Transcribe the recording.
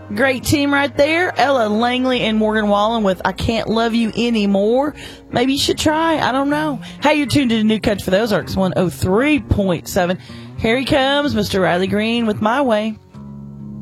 Great team right there. Ella Langley and Morgan Wallen with I Can't Love You Anymore. Maybe you should try. I don't know. Hey, you're tuned to the New Country for the Ozarks 103.7. Here he comes, Mr. Riley Green with My Way.